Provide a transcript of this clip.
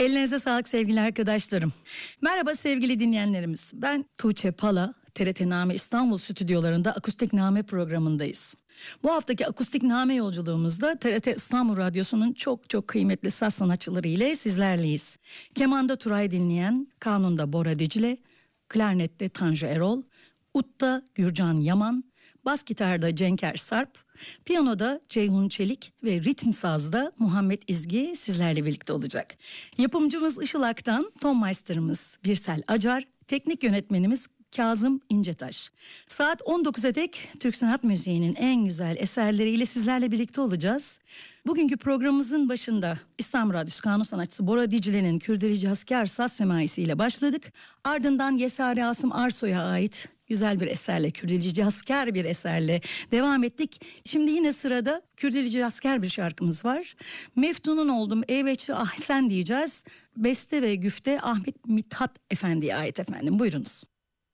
Ellerinize sağlık sevgili arkadaşlarım. Merhaba sevgili dinleyenlerimiz. Ben Tuğçe Pala, TRT Name İstanbul stüdyolarında Akustik Name programındayız. Bu haftaki Akustik Name yolculuğumuzda TRT İstanbul Radyosu'nun çok kıymetli saz sanatçıları ile sizlerleyiz. Kemanda Turay Dinleyen, kanunda Bora Dicle, klarnette Tanju Erol, Ut'ta Gürcan Yaman, bas gitarda Cenker Sarp, piyanoda Ceyhun Çelik ve ritim sazda Muhammed İzgi sizlerle birlikte olacak. Yapımcımız Işıl Aktan, ton meister'ımız Birsel Acar, teknik yönetmenimiz Kazım İncetaş. Saat 19'a dek Türk sanat müziğinin en güzel eserleriyle sizlerle birlikte olacağız. Bugünkü programımızın başında İstanbul Radyosu kanun sanatçısı Bora Dicle'nin Kürdeli Cazkar saz semaisiyle başladık. Ardından Yesari Asım Arsoy'a ait güzel bir eserle, Kürdeli Cazkar bir eserle devam ettik. Şimdi yine sırada Kürdeli Cazkar bir şarkımız var. Meftunun oldum eyveçli ahsen diyeceğiz. Beste ve güfte Ahmet Mithat Efendi'ye ait efendim. Buyurunuz.